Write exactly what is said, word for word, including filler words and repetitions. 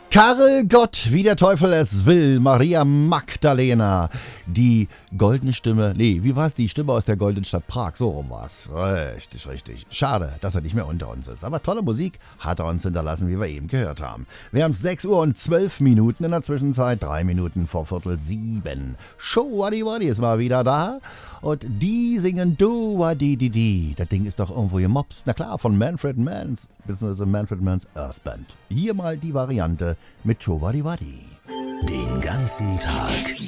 Karel Gott, wie der Teufel es will, Maria Magdalena, die goldene Stimme, nee, wie war es, die Stimme aus der goldenen Stadt Prag, so rum war es, richtig, richtig. Schade, dass er nicht mehr unter uns ist, aber tolle Musik hat er uns hinterlassen, wie wir eben gehört haben. Wir haben sechs Uhr und zwölf Minuten, in der Zwischenzeit drei Minuten vor Viertel sieben. Show Waddy Waddy ist mal wieder da und die singen Do Waddy Di Di. Das Ding ist doch irgendwo gemobst, na klar, von Manfred Manns, beziehungsweise Manfred Manns Earth Band. Hier mal die Variante mit Show Waddy Waddy. Den ganzen Tag